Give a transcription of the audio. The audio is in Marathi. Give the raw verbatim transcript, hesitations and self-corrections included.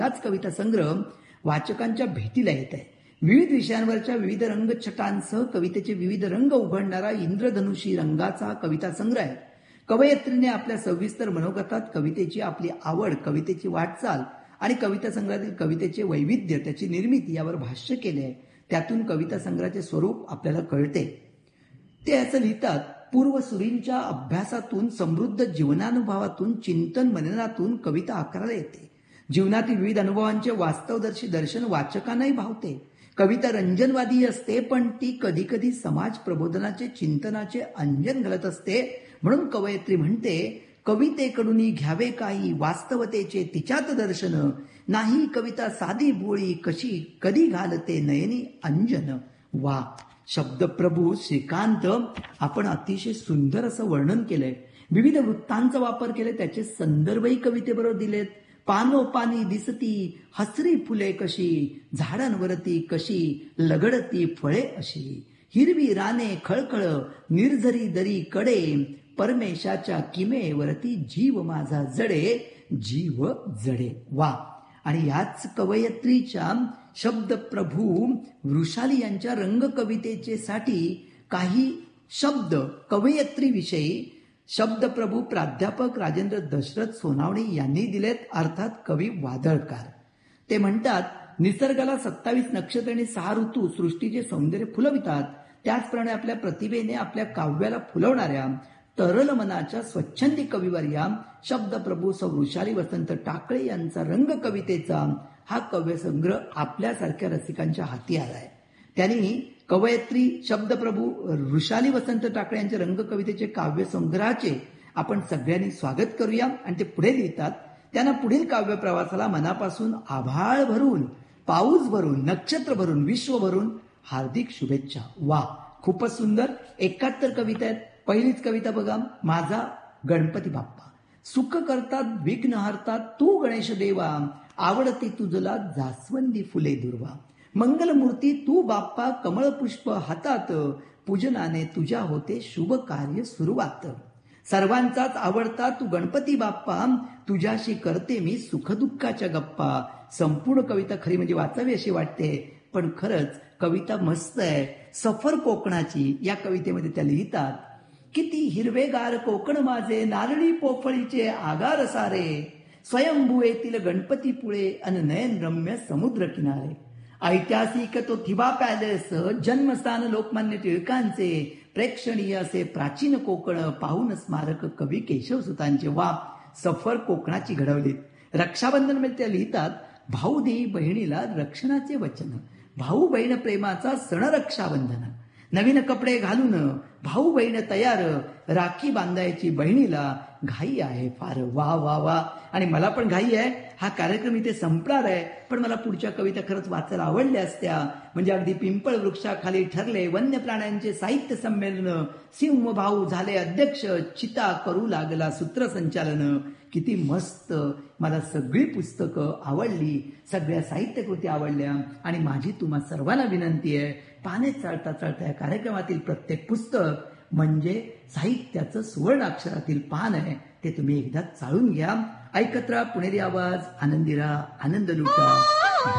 हाच कविता संग्रह वाचकांच्या भेटीला येत आहे. विविध विषयांवरच्या विविध रंगछटांसह कवितेचे विविध रंग उघडणारा इंद्रधनुषी रंगाचा हा कविता संग्रह आहे. कवयित्रीने आपल्या सविस्तर मनोगतात कवितेची आपली आवड, कवितेची वाटचाल आणि कविता संग्रहातील कवितेचे वैविध्य, त्याची निर्मिती यावर भाष्य केले आहे. त्यातून कविता संग्रहाचे स्वरूप आपल्याला कळते. ते असं लिहितात, पूर्वसुरींच्या अभ्यासातून, समृद्ध जीवनानुभवातून, चिंतन मननातून कविता आकाराला येते. जीवनातील विविध अनुभवांचे वास्तवदर्शी दर्शन वाचकांनाही भावते. कविता रंजनवादी असते, पण ती कधी कधी समाज प्रबोधनाचे, चिंतनाचे अंजन घालत असते. म्हणून कवयित्री म्हणते, कवितेकडून घ्यावे काही वास्तवतेचे तिच्यात दर्शन, नाही कविता साधी बोळी कशी कधी घालते नयनी अंजन. वा, शब्दप्रभू श्रीकांत आपण अतिशय सुंदर असं वर्णन केलंय. विविध वृत्तांचा वापर केलाय, त्याचे संदर्भही कवितेबरोबर दिलेत. पानोपानी दिसती हसरी फुले कशी, झाडांवरती कशी लगडती फळे अशी, हिरवी राने खळखळ निर्झरी दरी कडे, परमेशाच्या किमेवरती जीव माझा जडे, जीव जडे. वा, आणि याच कवयित्रीच्या शब्दप्रभू वृषाली यांच्या रंगकवितेचे साठी काही शब्द कवयित्रीविषयी शब्दप्रभू प्राध्यापक राजेंद्र दशरथ सोनावणे यांनी दिलेत, अर्थात कवी वादळकार. ते म्हणतात, निसर्गाला सत्तावीस नक्षत्र आणि सहा ऋतू सृष्टीचे सौंदर्य फुलवितात, त्याचप्रमाणे आपल्या प्रतिभेने आपल्या काव्याला फुलवणाऱ्या तरल मनाच्या स्वच्छंदी कविवर्या शब्दप्रभू सौ वृषाली वसंत टाकळे यांचा रंग कवितेचा हा काव्यसंग्रह आपल्यासारख्या रसिकांच्या हाती आलाय. त्यांनी कवयित्री शब्दप्रभू वृषाली वसंत टाकळे यांच्या रंगकवितेचे काव्यसंग्रहाचे आपण सगळ्यांनी स्वागत करूया. आणि ते पुढे लिहितात, त्यांना पुढील काव्य प्रवासाला मनापासून आभाळ भरून, पाऊस भरून, नक्षत्र भरून, विश्व भरून हार्दिक शुभेच्छा. वा, खूपच सुंदर. एकाहत्तर कविता आहेत. पहिलीच कविता बघा, माझा गणपती बाप्पा. सुख करतात विघ्न हरतात तू गणेश देवा, आवडते तुझला जास्वंदी फुले दुर्वा, मंगलमूर्ती तू बाप्पा कमळ पुष्प हातात, पूजनाने तुझ्या होते शुभ कार्य सुरुवात. सर्वांचाच आवडता तू गणपती बाप्पा, तुझ्याशी करते मी सुखदुःखाच्या गप्पा. संपूर्ण कविता खरी म्हणजे वाचावी अशी वाटते, पण खरंच कविता मस्त आहे. सफर कोकणाची या कवितेमध्ये त्या लिहितात, किती हिरवेगार कोकण माझे, नारळी पोफळीचे आगार सारे, स्वयंभू येथील गणपतीपुळे अन नयन रम्य समुद्र किनारे. ऐतिहासिक तो थिबा पॅलेस, जन्मस्थान लोकमान्य टिळकांचे, प्रेक्षणीय असे प्राचीन कोकण, पाहून स्मारक कवी केशवसुतांचे. वा, सफर कोकणाची घडवलीत. रक्षाबंधन मध्ये त्या लिहितात, भाऊ देई बहिणीला रक्षणाचे वचन, भाऊ बहीण प्रेमाचा सण रक्षाबंधन, नवीन कपडे घालून भाऊ बहीण तयार, राखी बांधायची बहिणीला घाई आहे फार. वा वा वा, आणि मला पण घाई आहे. हा कार्यक्रम इथे संपणार आहे, पण मला पुढच्या कविता खरंच वाचायला आवडल्या असत्या. म्हणजे अगदी पिंपळ वृक्षाखाली ठरले वन्य प्राण्यांचे साहित्य संमेलन, सिंह भाऊ झाले अध्यक्ष, चिता करू लागला सूत्रसंचालन. किती मस्त. मला सगळी पुस्तकं आवडली, सगळ्या साहित्यकृती आवडल्या. आणि माझी तुम्हा सर्वांना विनंती आहे, पाने चालता चालता या कार्यक्रमातील प्रत्येक पुस्तक म्हणजे साहित्याचं सुवर्ण अक्षरातील पान आहे, ते तुम्ही एकदा चाळून घ्या. ऐकत राहा पुणेरी आवाज, आनंदी राहा, आनंद लुटा.